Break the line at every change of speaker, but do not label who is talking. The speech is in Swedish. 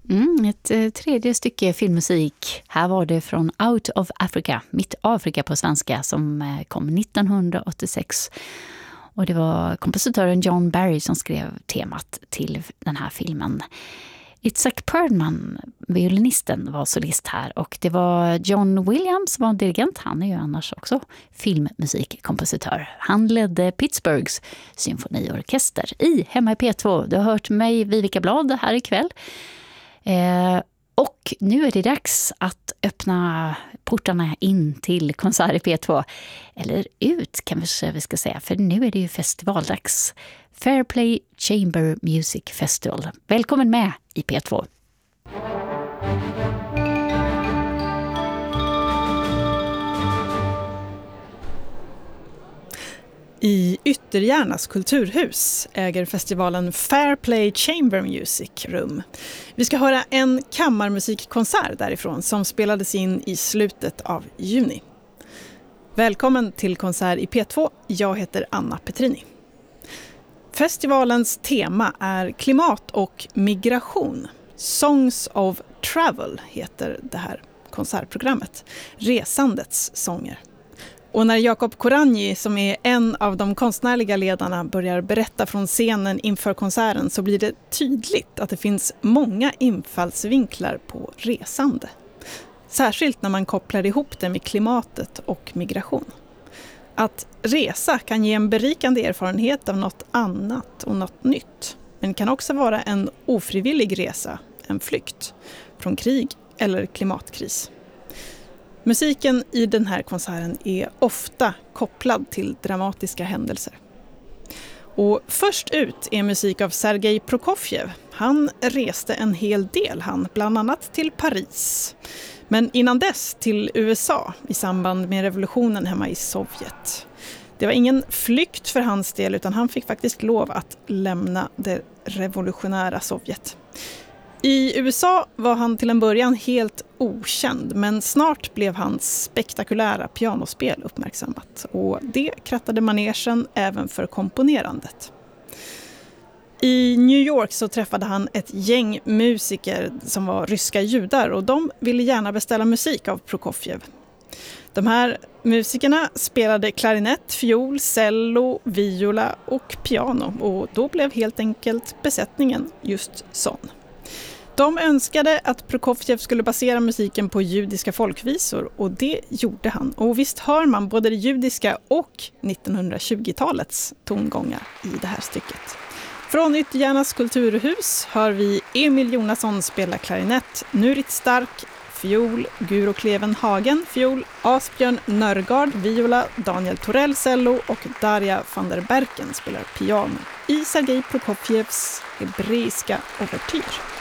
Ett tredje stycke filmmusik. Här var det från Out of Africa, Mitt Afrika på svenska, som kom 1986. Och det var kompositören John Barry som skrev temat till den här filmen. Itzhak Perlman, violinisten, var solist här. Och det var John Williams som var dirigent. Han är ju annars också filmmusikkompositör. Han ledde Pittsburghs symfoniorkester i Hemma i P2. Du har hört mig, Vivica Blad, här ikväll. Och nu är det dags att öppna portarna in till konsert i P2. Eller ut kanske vi ska säga, för nu är det ju festivaldags. Fairplay Chamber Music Festival. Välkommen med i P2.
I Ytterjärnas kulturhus äger festivalen Fairplay Chamber Music rum. Vi ska höra en kammarmusikkonsert därifrån som spelades in i slutet av juni. Välkommen till konsert i P2. Jag heter Anna Petrini. Festivalens tema är klimat och migration. Songs of Travel heter det här konsertprogrammet. Resandets sånger. Och när Jakob Koranyi, som är en av de konstnärliga ledarna, börjar berätta från scenen inför konserten så blir det tydligt att det finns många infallsvinklar på resande. Särskilt när man kopplar ihop det med klimatet och migration. Att resa kan ge en berikande erfarenhet av något annat och något nytt. Men kan också vara en ofrivillig resa, en flykt från krig eller klimatkris. Musiken i den här konserten är ofta kopplad till dramatiska händelser. Och först ut är musik av Sergej Prokofjev. Han reste en hel del, bland annat till Paris. Men innan dess till USA i samband med revolutionen hemma i Sovjet. Det var ingen flykt för hans del, utan han fick faktiskt lov att lämna det revolutionära Sovjet. I USA var han till en början helt okänd, men snart blev hans spektakulära pianospel uppmärksammat. Och det krattade manegen även för komponerandet. I New York så träffade han ett gäng musiker som var ryska judar och de ville gärna beställa musik av Prokofjev. De här musikerna spelade klarinett, fiol, cello, viola och piano och då blev helt enkelt besättningen just sån. De önskade att Prokofjev skulle basera musiken på judiska folkvisor och det gjorde han. Och visst hör man både det judiska och 1920-talets tongångar i det här stycket. Från Ytterjärnas kulturhus hör vi Emil Jonasson spela klarinett, Nurit Stark, fiol, Guro Kleven Hagen, fiol, Asbjörn Nörgard, viola, Daniel Torell cello och Darja van der Berken spelar piano i Sergej Prokofjevs hebreiska ouvertyr.